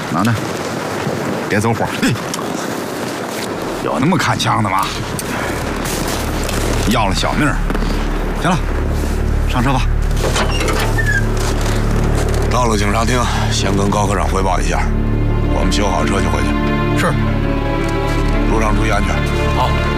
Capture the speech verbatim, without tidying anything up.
拿着，别走火。有那么看枪的吗？要了小命儿。行了，上车吧。 到了警察厅，先跟高科长汇报一下，我们修好车就回去。 是。 路上注意安全。 好。